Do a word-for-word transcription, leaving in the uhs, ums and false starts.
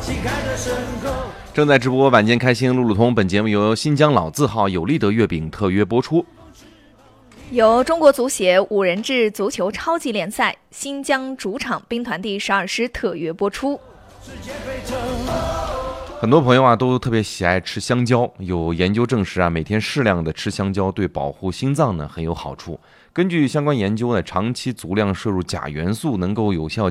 正在直播晚间开心路路通，本节目由新疆老字号有利德月饼特约播出。 由中国足协五人制足球超级联赛新疆主场兵团第十二师特约播出。 很多朋友啊都特别喜爱吃香蕉，有研究证实啊，每天适量的吃香蕉对保护心脏呢很有好处。根据相关研究呢，长期足量摄入钾元素能够有效